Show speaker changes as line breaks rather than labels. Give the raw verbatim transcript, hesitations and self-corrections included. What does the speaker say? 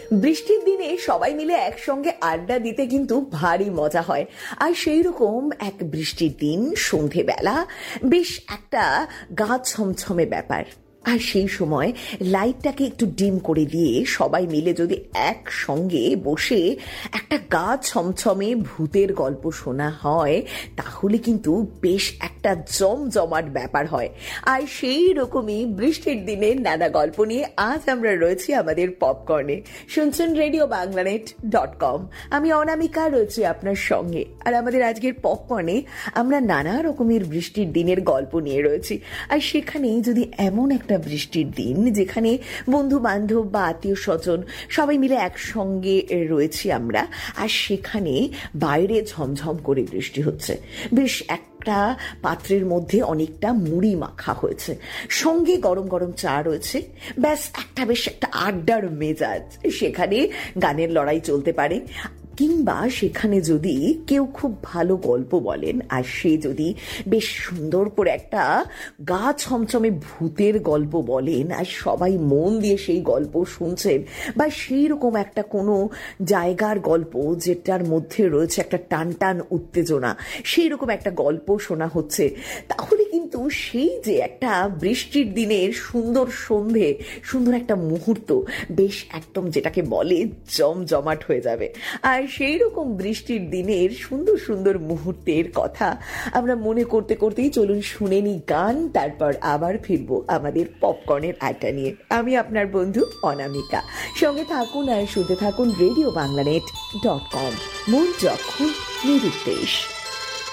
বৃষ্টির দিনে সবাই মিলে একসঙ্গে আড্ডা দিতে কিন্তু ভারী মজা হয়। আর সেই রকম এক বৃষ্টির দিন সন্ধেবেলা বেশ একটা গা ছমছমে ব্যাপার। আর সেই সময় লাইটটাকে একটু ডিম করে দিয়ে সবাই মিলে যদি একসঙ্গে বসে একটা গা ছমছমে ভূতের গল্প শোনা হয়, তাহলে কিন্তু বেশ একটা জমজমাট ব্যাপার হয়। আর সেই রকমই বৃষ্টির দিনে নানা গল্প নিয়ে আজ আমরা রয়েছি আমাদের পপকর্নে। শুনছেন রেডিও বাংলানেট ডট কম। আমি অনামিকা রয়েছি আপনার সঙ্গে। আর আমাদের আজকের পপকর্নে আমরা নানা রকমের বৃষ্টির দিনের গল্প নিয়ে রয়েছি। আর সেখানেই যদি এমন একটা বৃষ্টির দিন যেখানে বন্ধু বান্ধব বা আত্মীয় স্বজন সবাই মিলে একসঙ্গে রয়েছি আমরা, আর সেখানে বাইরে ঝমঝম করে বৃষ্টি হচ্ছে, বেশ একটা পাত্রের মধ্যে অনেকটা মুড়ি মাখা হয়েছে, সঙ্গে গরম গরম চা রয়েছে, ব্যাস একটা বেশ একটা আড্ডার মেজাজ। সেখানে গানের লড়াই চলতে পারে, কিংবা সেখানে যদি কেউ খুব ভালো গল্প বলেন আর সে যদি বেশ সুন্দর করে একটা গা ছমছমে ভূতের গল্প বলেন আর সবাই মন দিয়ে সেই গল্প শুনছেন, বা সেই রকম একটা কোনো জায়গার গল্প যেটার মধ্যে রয়েছে একটা টান টান উত্তেজনা, সেই রকম একটা গল্প শোনা হচ্ছে, তাহলে কিন্তু সেই যে একটা বৃষ্টির দিনের সুন্দর সন্ধে, সুন্দর একটা মুহূর্ত বেশ একদম যেটাকে বলে জমজমাট হয়ে যাবে। আর সেই রকম বৃষ্টির দিনের সুন্দর সুন্দর মুহূর্তের কথা আমরা মনে করতে করতেই চলুন শুনে নি গান, তারপর আবার ফিরবো আমাদের পপকর্নের আড্ডা নিয়ে। আমি আপনার বন্ধু অনামিকা, সঙ্গে থাকুন আর শুনতে থাকুন রেডিও বাংলানেট ডট কম। মন যখন নিরুদ্দেশ।